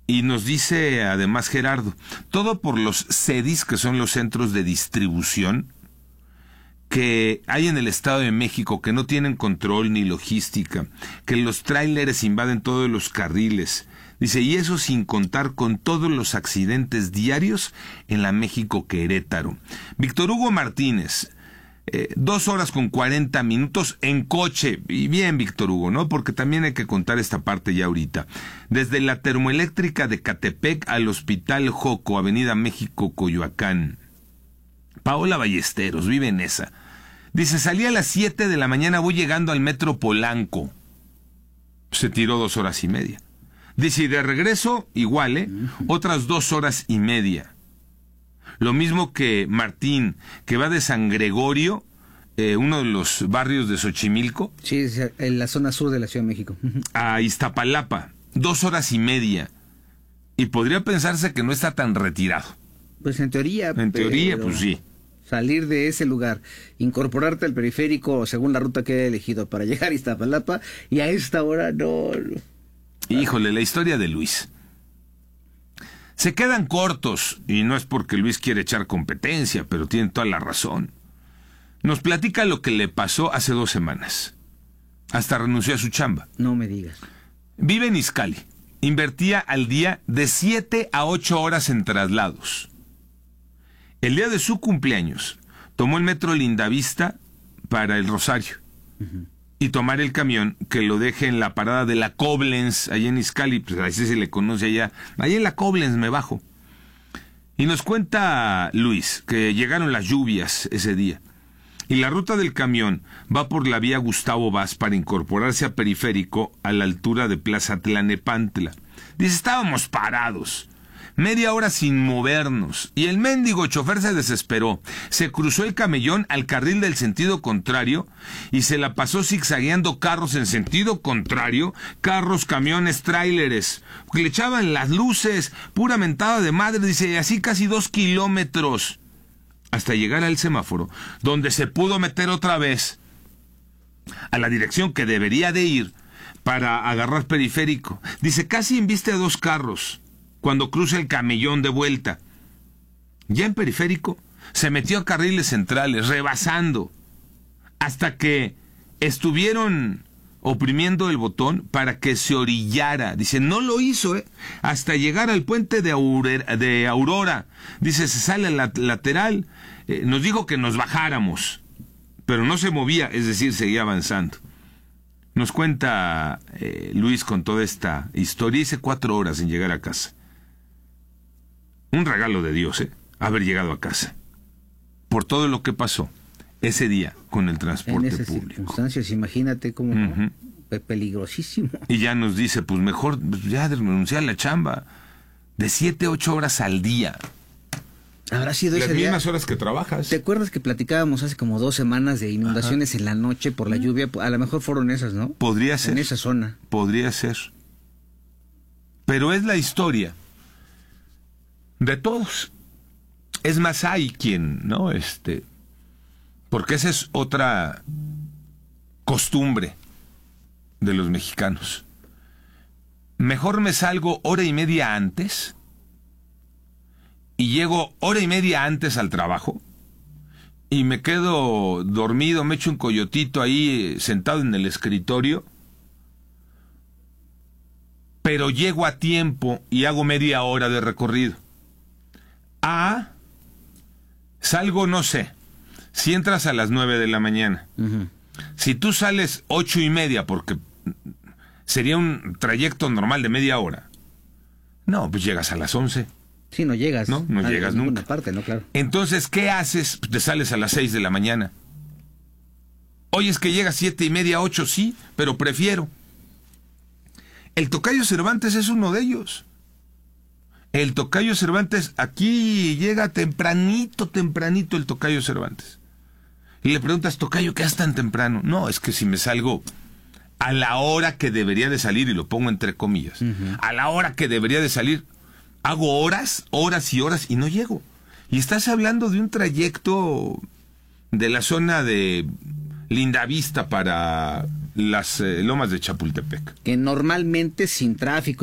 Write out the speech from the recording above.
Y nos dice además Gerardo, todo por los CEDIS, que son los centros de distribución, que hay en el Estado de México, que no tienen control ni logística, que los tráileres invaden todos los carriles. Dice, y eso sin contar con todos los accidentes diarios en la México Querétaro. Víctor Hugo Martínez, 2 horas con 40 minutos en coche. Y bien, Víctor Hugo, ¿no? Porque también hay que contar esta parte ya ahorita. Desde la termoeléctrica de Catepec al Hospital Joco, Avenida México, Coyoacán. Paola Ballesteros, vive en esa. Dice, salí a las 7 de la mañana, voy llegando al Metro Polanco. Se tiró 2 horas y media. Dice, y de regreso, igual, otras 2 horas y media. Lo mismo que Martín, que va de San Gregorio, uno de los barrios de Xochimilco. Sí, en la zona sur de la Ciudad de México. A Iztapalapa, 2 horas y media. Y podría pensarse que no está tan retirado. Pues en teoría. En teoría, pues sí. Salir de ese lugar, incorporarte al periférico según la ruta que he elegido para llegar a Iztapalapa, y a esta hora no. Híjole, la historia de Luis. Se quedan cortos, y no es porque Luis quiere echar competencia, pero tiene toda la razón. Nos platica lo que le pasó hace 2 semanas. Hasta renunció a su chamba. No me digas. Vive en Izcalli. Invertía al día de 7 a 8 horas en traslados. El día de su cumpleaños, tomó el metro Lindavista para el Rosario. Y tomar el camión que lo deje en la parada de la Koblenz, allá en Izcalli, pues así se le conoce allá. Allá en la Koblenz me bajo. Y nos cuenta Luis que llegaron las lluvias ese día. Y la ruta del camión va por la vía Gustavo Vaz para incorporarse a Periférico a la altura de Plaza Tlanepantla. Dice, estábamos parados. Media hora sin movernos, y el mendigo chofer se desesperó. Se cruzó el camellón al carril del sentido contrario y se la pasó zigzagueando carros en sentido contrario, carros, camiones, tráileres, que le echaban las luces, pura mentada de madre, dice, y así casi 2 kilómetros, hasta llegar al semáforo, donde se pudo meter otra vez a la dirección que debería de ir para agarrar Periférico. Dice, casi embiste a 2 carros. Cuando cruza el camellón de vuelta. Ya en Periférico, se metió a carriles centrales, rebasando, hasta que estuvieron oprimiendo el botón para que se orillara. Dice, no lo hizo, hasta llegar al puente de Aurora. Dice, se sale a la lateral, nos dijo que nos bajáramos, pero no se movía, es decir, seguía avanzando. Nos cuenta Luis con toda esta historia. Hice 4 horas en llegar a casa. Un regalo de Dios, haber llegado a casa. Por todo lo que pasó ese día con el transporte en esas público. Circunstancias, imagínate cómo peligrosísimo. Y ya nos dice, pues mejor ya renunciar a la chamba. De 7 a 8 horas al día. Habrá sido las ese día. Las mismas horas que trabajas. ¿Te acuerdas que platicábamos hace como 2 semanas de inundaciones en la noche por la lluvia? A lo mejor fueron esas, ¿no? Podría ser. En esa zona. Podría ser. Pero es la historia de todos. Es más, hay quien, ¿no? Porque esa es otra costumbre de los mexicanos. Mejor me salgo hora y media antes y llego hora y media antes al trabajo y me quedo dormido, me echo un coyotito ahí sentado en el escritorio, pero llego a tiempo y hago media hora de recorrido. Salgo, no sé, si entras a las 9 de la mañana, si tú sales 8 y media, porque sería un trayecto normal de media hora, no, pues llegas a las 11. Sí, no llegas. No llegas nunca. Parte, ¿no? Claro. Entonces, ¿qué haces? Pues te sales a las 6 de la mañana. Oye, es que llegas 7 y media, 8, sí, pero prefiero. El Tocayo Cervantes es uno de ellos. El Tocayo Cervantes aquí llega tempranito el Tocayo Cervantes. Y le preguntas, Tocayo, ¿qué haces tan temprano? No, es que si me salgo a la hora que debería de salir, y lo pongo entre comillas, a la hora que debería de salir, hago horas y horas y no llego. Y estás hablando de un trayecto de la zona de Lindavista para las lomas de Chapultepec. Que normalmente sin tráfico